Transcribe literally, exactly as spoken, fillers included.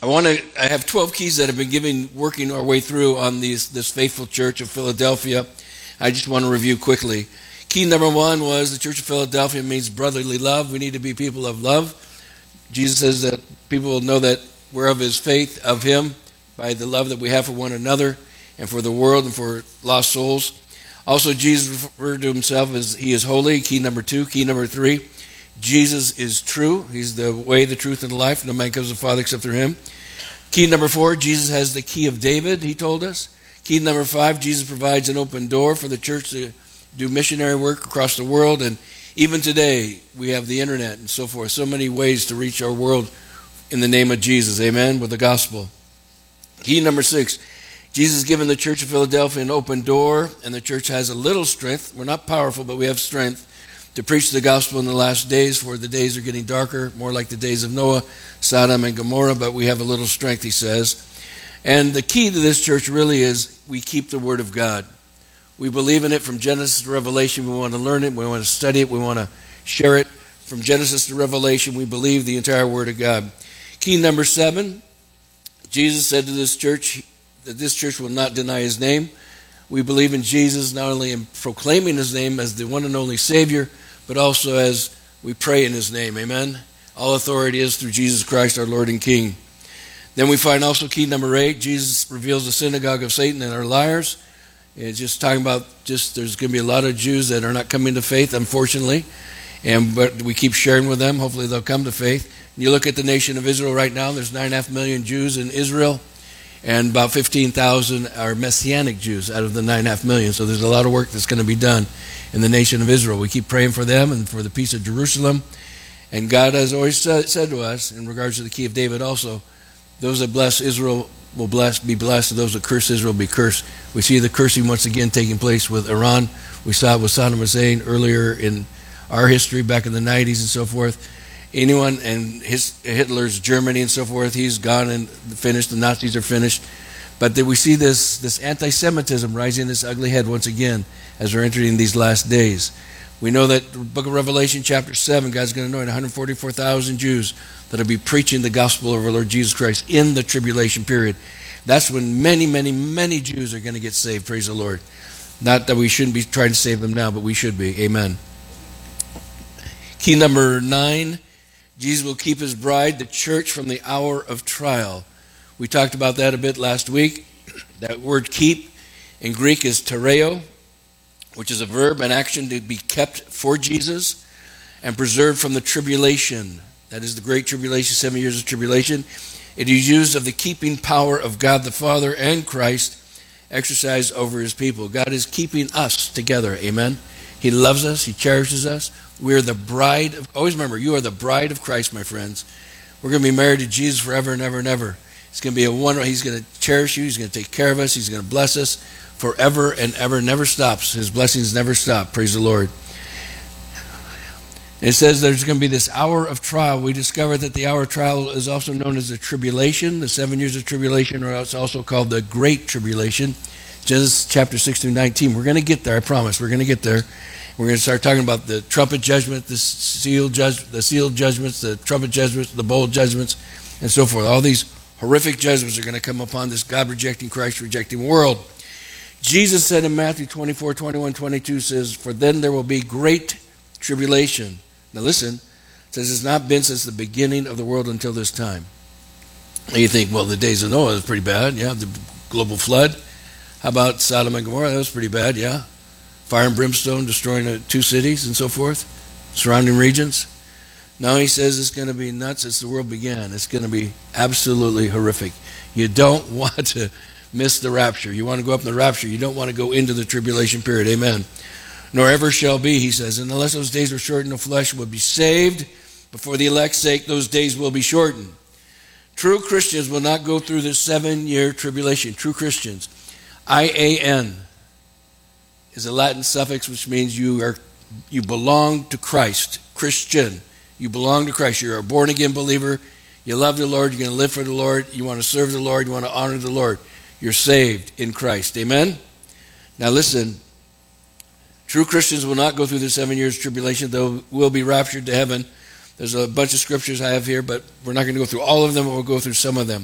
I want to. I have twelve keys that have been giving, working our way through on these, this faithful church of Philadelphia. I just want to review quickly. Key number one was the Church of Philadelphia means brotherly love. We need to be people of love. Jesus says that people will know that we're of his faith, of him, by the love that we have for one another and for the world and for lost souls. Also, Jesus referred to himself as he is holy. Key number two. Key number three, Jesus is true. He's the way, the truth, and the life. No man comes to the Father except through him. Key number four, Jesus has the key of David, he told us. Key number five, Jesus provides an open door for the church to do missionary work across the world. And even today, we have the internet and so forth. So many ways to reach our world in the name of Jesus. Amen? With the gospel. Key number six, Jesus has given the Church of Philadelphia an open door, and the church has a little strength. We're not powerful, but we have strength to preach the gospel in the last days, for the days are getting darker, more like the days of Noah, Sodom and Gomorrah, but we have a little strength, he says. And the key to this church really is we keep the Word of God. We believe in it from Genesis to Revelation. We want to learn it. We want to study it. We want to share it. From Genesis to Revelation, we believe the entire Word of God. Key number seven, Jesus said to this church that this church will not deny his name. We believe in Jesus not only in proclaiming his name as the one and only Savior, but also as we pray in his name. Amen? All authority is through Jesus Christ, our Lord and King. Then we find also key number eight, Jesus reveals the synagogue of Satan and our liars. It's just talking about just there's going to be a lot of Jews that are not coming to faith, unfortunately. And but we keep sharing with them. Hopefully they'll come to faith. And you look at the nation of Israel right now, there's nine and a half million Jews in Israel. And about fifteen thousand are Messianic Jews out of the nine and a half million. So there's a lot of work that's going to be done in the nation of Israel. We keep praying for them and for the peace of Jerusalem. And God has always said, said to us, in regards to the key of David also, those that bless Israel will bless, be blessed, and those that curse Israel will be cursed. We see the cursing once again taking place with Iran. We saw it with Saddam Hussein earlier in our history, back in the nineties and so forth. Anyone, and his, Hitler's Germany and so forth, he's gone and finished. The Nazis are finished. But that we see this, this anti-Semitism rising this ugly head once again as we're entering these last days. We know that the book of Revelation chapter seven, God's going to anoint one hundred forty-four thousand Jews that will be preaching the gospel of our Lord Jesus Christ in the tribulation period. That's when many, many, many Jews are going to get saved, praise the Lord. Not that we shouldn't be trying to save them now, but we should be. Amen. Key number nine, Jesus will keep his bride, the church, from the hour of trial. We talked about that a bit last week. That word keep in Greek is tereo, which is a verb, an action to be kept for Jesus and preserved from the tribulation. That is the great tribulation, seven years of tribulation. It is used of the keeping power of God the Father and Christ exercised over his people. God is keeping us together. Amen. He loves us. He cherishes us. We are the bride of, always remember, you are the bride of Christ, my friends. We're going to be married to Jesus forever and ever and ever. It's going to be a wonder. He's going to cherish you. He's going to take care of us. He's going to bless us forever and ever. Never stops. His blessings never stop. Praise the Lord. It says there's going to be this hour of trial. We discovered that the hour of trial is also known as the tribulation, the seven years of tribulation, or it's also called the Great Tribulation. Genesis chapter six through nineteen. We're going to get there, I promise. We're going to get there. We're going to start talking about the trumpet judgment, the sealed judge, the sealed judgments, the trumpet judgments, the bowl judgments, and so forth. All these horrific judgments are going to come upon this God-rejecting, Christ-rejecting world. Jesus said in Matthew twenty-four, twenty-one, twenty-two, says, "For then there will be great tribulation." Now listen, it says it's not been since the beginning of the world until this time. And you think, well, the days of Noah was pretty bad, yeah, the global flood. How about Sodom and Gomorrah? That was pretty bad, yeah. Fire and brimstone destroying two cities and so forth, surrounding regions. Now he says it's going to be nuts as the world began. It's going to be absolutely horrific. You don't want to miss the rapture. You want to go up in the rapture. You don't want to go into the tribulation period. Amen. Nor ever shall be, he says, and unless those days were shortened, the flesh would be saved. But for the elect's sake, those days will be shortened. True Christians will not go through this seven-year tribulation. True Christians. I A N is a Latin suffix which means you are you belong to Christ. Christian. You belong to Christ. You're a born-again believer. You love the Lord. You're going to live for the Lord. You want to serve the Lord. You want to honor the Lord. You're saved in Christ. Amen? Now listen. True Christians will not go through the seven years tribulation, though will be raptured to heaven. There's a bunch of scriptures I have here, but we're not going to go through all of them, but we'll go through some of them.